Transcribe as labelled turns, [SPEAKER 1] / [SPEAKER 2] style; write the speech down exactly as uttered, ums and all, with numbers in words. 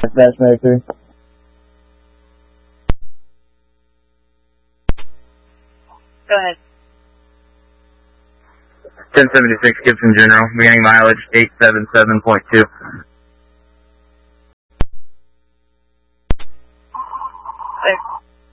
[SPEAKER 1] Dash Medic three.
[SPEAKER 2] Go ahead.
[SPEAKER 3] ten seventy-six Gibson General, beginning mileage eight seven seven point two.